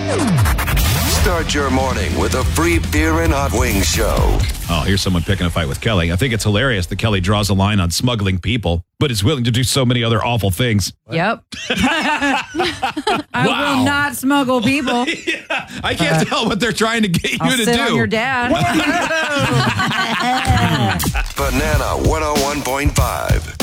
Start your morning with a free beer and hot wings show. Oh, here's someone picking a fight with Kelly. I think it's hilarious that Kelly draws a line on smuggling people, but is willing to do so many other awful things. Yep. I will not smuggle people. I can't tell what they're trying to get you I'll to sit do. on your dad. Banana 101.5.